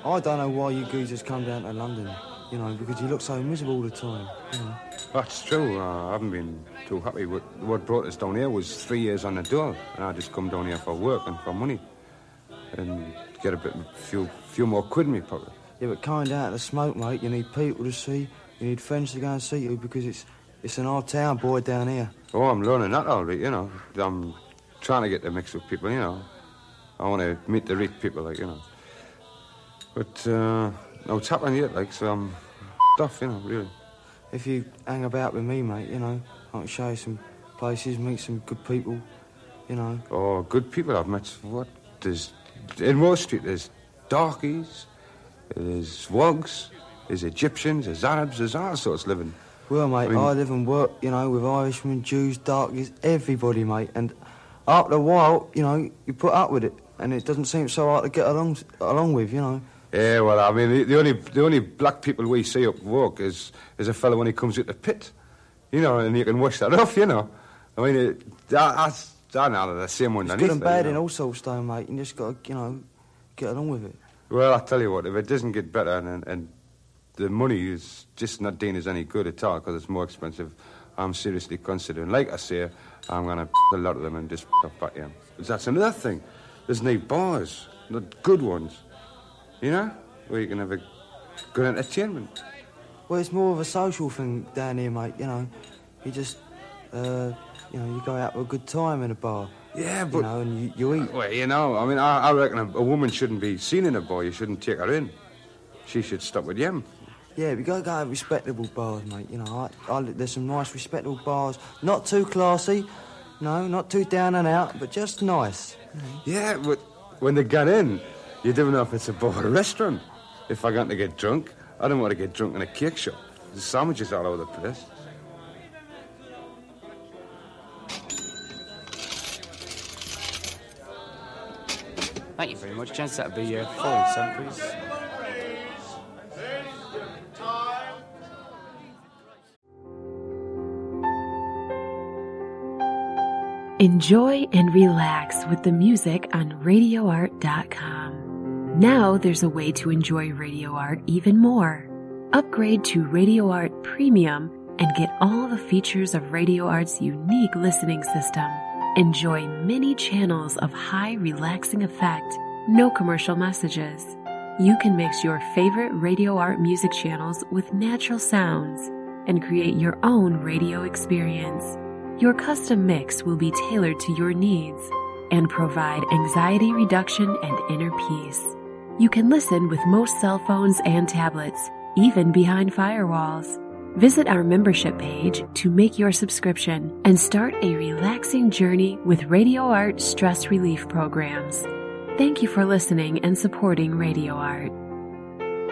I don't know why you geezers come down to London, you know, because you look so miserable all the time, you know. That's true. I haven't been too happy. What brought us down here was 3 years on the dole, and I just come down here for work and for money and get few more quid in my pocket. Yeah, but coming down to the smoke, mate, you need people to see, you need friends to go and see you because it's an old town, boy, down here. Oh, I'm learning that already, you know. I'm trying to get to mix with people, you know. I want to meet the rich people, like, you know. But, no, it's happening yet, like, so I'm tough, you know, really. If you hang about with me, mate, you know, I can show you some places, meet some good people, you know. Oh, good people I've met. What? In Wall Street, there's darkies, there's wogs, there's Egyptians, there's Arabs, there's all sorts living. Well, mate, I live and work, you know, with Irishmen, Jews, darkies, everybody, mate. And after a while, you know, you put up with it, and it doesn't seem so hard to get along with, you know. Yeah, well, I mean, the only black people we see up work is a fellow when he comes out the pit, you know, and you can wash that off, you know. I mean, that's not the same one. It's good and bad in all sorts, though, mate. You just got to, you know, get along with it. Well, I tell you what, if it doesn't get better and the money is just not doing us any good at all because it's more expensive, I'm seriously considering. Like I say, I'm going to a lot of them and just up back here. But that's another thing. There's no bars, not good ones. You know, where you can have a good entertainment. Well, it's more of a social thing down here, mate, you know. You just, you know, you go out for a good time in a bar. Yeah, but... You know, and you eat. Well, you know, I mean, I reckon a woman shouldn't be seen in a bar. You shouldn't take her in. She should stop with you. Yeah, we got to go to respectable bars, mate, you know. There's some nice, respectable bars. Not too classy, no, not too down and out, but just nice. You know? Yeah, but when they get in... You don't know if it's a bar or a restaurant. If I got to get drunk, I don't want to get drunk in a cake shop. There's sandwiches all over the place. Thank you very much, gents. That'll be your following song, please. Enjoy and relax with the music on RadioArt.com. Now there's a way to enjoy Radio Art even more. Upgrade to Radio Art Premium and get all the features of Radio Art's unique listening system. Enjoy many channels of high relaxing effect, no commercial messages. You can mix your favorite Radio Art music channels with natural sounds and create your own radio experience. Your custom mix will be tailored to your needs and provide anxiety reduction and inner peace. You can listen with most cell phones and tablets, even behind firewalls. Visit our membership page to make your subscription and start a relaxing journey with Radio Art stress relief programs. Thank you for listening and supporting Radio Art.